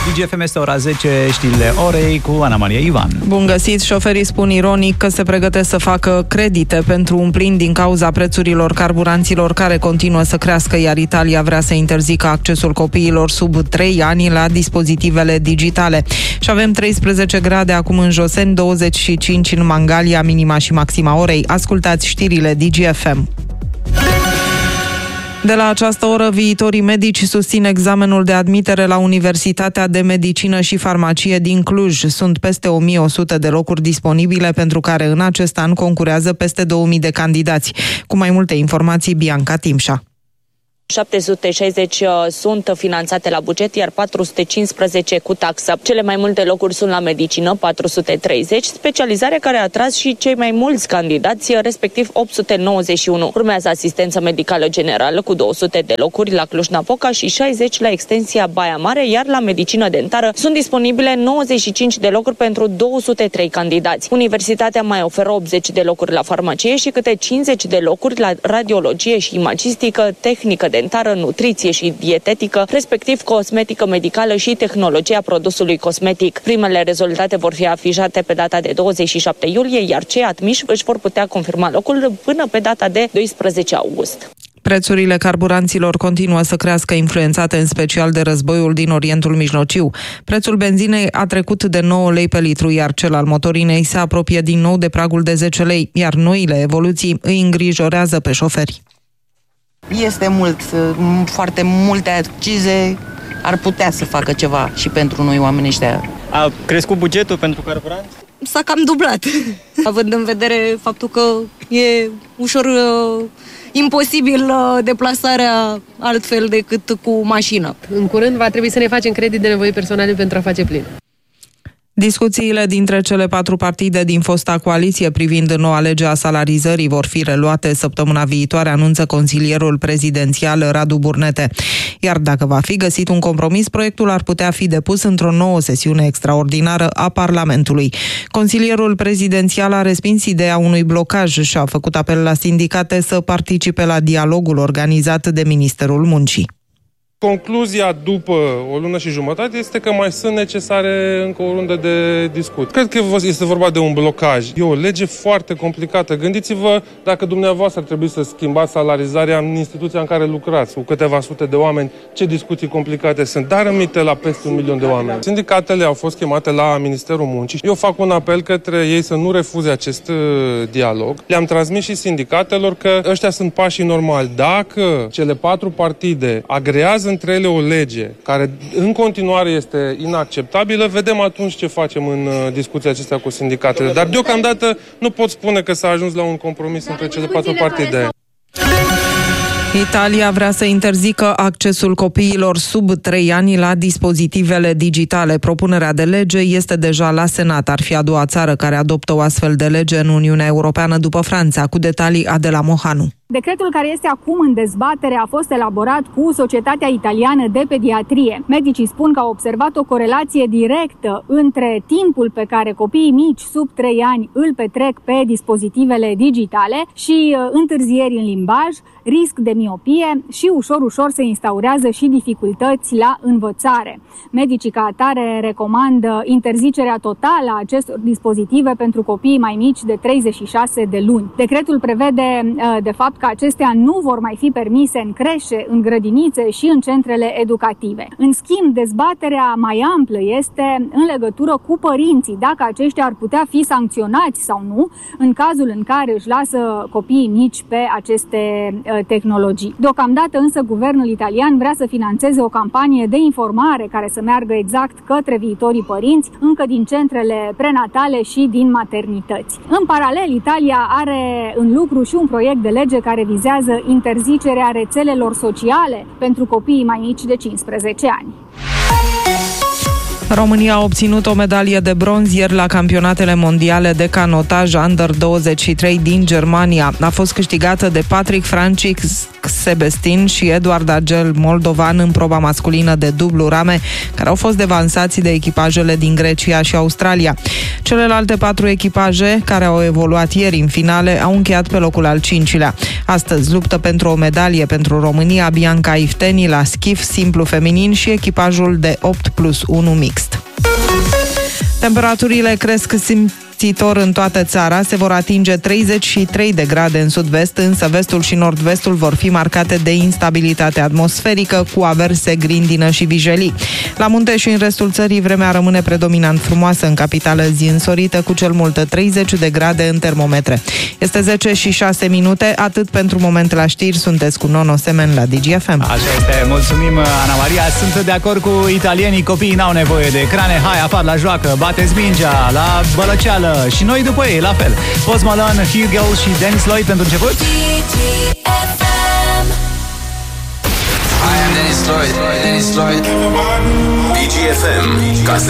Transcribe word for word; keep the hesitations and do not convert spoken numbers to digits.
D G F M este ora zece, știrile orei cu Ana Maria Ivan. Bun găsit, șoferii spun ironic că se pregătesc să facă credite pentru un plin din cauza prețurilor carburanților care continuă să crească, iar Italia vrea să interzică accesul copiilor sub trei ani la dispozitivele digitale. Și avem treisprezece grade acum în Joseni, douăzeci și cinci în Mangalia, minima și maxima orei. Ascultați știrile D G F M. De la această oră, viitorii medici susțin examenul de admitere la Universitatea de Medicină și Farmacie din Cluj. Sunt peste o mie o sută de locuri disponibile, pentru care în acest an concurează peste două mii de candidați. Cu mai multe informații, Bianca Timșa. șapte sute șaizeci sunt finanțate la buget, iar patru sute cincisprezece cu taxă. Cele mai multe locuri sunt la medicină, patru sute treizeci, specializare care a atras și cei mai mulți candidați, respectiv opt sute nouăzeci și unu. Urmează asistență medicală generală cu două sute de locuri la Cluj-Napoca și șaizeci la extensia Baia Mare, iar la medicină dentară sunt disponibile nouăzeci și cinci de locuri pentru două sute trei candidați. Universitatea mai oferă optzeci de locuri la farmacie și câte cincizeci de locuri la radiologie și imagistică, tehnică dentară, nutriție și dietetică, respectiv cosmetică medicală și tehnologia produsului cosmetic. Primele rezultate vor fi afișate pe data de douăzeci și șapte iulie, iar cei admiși își vor putea confirma locul până pe data de doisprezece august. Prețurile carburanților continuă să crească, influențate în special de războiul din Orientul Mijlociu. Prețul benzinei a trecut de nouă lei pe litru, iar cel al motorinei se apropie din nou de pragul de zece lei, iar noile evoluții îi îngrijorează pe șoferi. Este mult, foarte multe accize, ar putea să facă ceva și pentru noi oamenii ăștia. A crescut bugetul pentru carburant? S-a cam dublat, având în vedere faptul că e ușor uh, imposibil uh, deplasarea altfel decât cu mașină. În curând va trebui să ne facem credit de nevoi personale pentru a face plin. Discuțiile dintre cele patru partide din fosta coaliție privind noua lege a salarizării vor fi reluate săptămâna viitoare, anunță consilierul prezidențial Radu Burnete. Iar dacă va fi găsit un compromis, proiectul ar putea fi depus într-o nouă sesiune extraordinară a Parlamentului. Consilierul prezidențial a respins ideea unui blocaj și a făcut apel la sindicate să participe la dialogul organizat de Ministerul Muncii. Concluzia după o lună și jumătate este că mai sunt necesare încă o rundă de discuții. Cred că este vorba de un blocaj. E o lege foarte complicată. Gândiți-vă dacă dumneavoastră ar trebui să schimbați salarizarea în instituția în care lucrați, cu câteva sute de oameni, ce discuții complicate sunt. Dar rămite la peste un milion de oameni. Sindicatele au fost chemate la Ministerul Muncii. Eu fac un apel către ei să nu refuze acest dialog. Le-am transmis și sindicatelor că ăștia sunt pașii normali. Dacă cele patru partide agrează între ele o lege care în continuare este inacceptabilă, vedem atunci ce facem în discuția acestea cu sindicatele. Dar deocamdată nu pot spune că s-a ajuns la un compromis între cele patru partide. Italia vrea să interzică accesul copiilor sub trei ani la dispozitivele digitale. Propunerea de lege este deja la Senat. Ar fi a doua țară care adoptă o astfel de lege în Uniunea Europeană după Franța. Cu detalii, Adela Mohanu. Decretul care este acum în dezbatere a fost elaborat cu Societatea Italiană de Pediatrie. Medicii spun că au observat o corelație directă între timpul pe care copiii mici sub trei ani îl petrec pe dispozitivele digitale și întârzieri în limbaj, risc de miopie și ușor, ușor se instaurează și dificultăți la învățare. Medicii ca atare recomandă interzicerea totală a acestor dispozitive pentru copiii mai mici de treizeci și șase de luni. Decretul prevede, de fapt, că acestea nu vor mai fi permise în creșe, în grădinițe și în centrele educative. În schimb, dezbaterea mai amplă este în legătură cu părinții, dacă aceștia ar putea fi sancționați sau nu, în cazul în care își lasă copiii mici pe aceste uh, tehnologii. Deocamdată însă, guvernul italian vrea să financeze o campanie de informare care să meargă exact către viitorii părinți, încă din centrele prenatale și din maternități. În paralel, Italia are în lucru și un proiect de lege care vizează interzicerea rețelelor sociale pentru copiii mai mici de cincisprezece ani. România a obținut o medalie de bronz ieri la campionatele mondiale de canotaj Under douăzeci și trei din Germania. A fost câștigată de Patrick Francic Sebestin și Eduard Agel Moldovan în proba masculină de dublu rame, care au fost devansați de echipajele din Grecia și Australia. Celelalte patru echipaje, care au evoluat ieri în finale, au încheiat pe locul al cincilea. Astăzi luptă pentru o medalie pentru România Bianca Ifteni la schif simplu feminin și echipajul de opt plus unu mixt. Temperaturile cresc simțitor în toată țara, se vor atinge treizeci și trei de grade în sud-vest, însă vestul și nord-vestul vor fi marcate de instabilitate atmosferică, cu averse, grindină și vijelii. La munte și în restul țării vremea rămâne predominant frumoasă, în capitală zi însorită, cu cel mult treizeci de grade în termometre. Este zece și șase minute, atât pentru moment la știri, sunteți cu Nono Semen la D G F M. Așa este, mulțumim, Ana Maria. Sunt de acord cu italienii, copiii n-au nevoie de ecrane. Hai, afară la joacă, bateți mingea, la bălăceală și noi după ei, la fel. Post Malone, Hugo și Dennis Lloyd pentru început. D G F M. I am Dennis Lloyd. Dennis Lloyd. D G F M.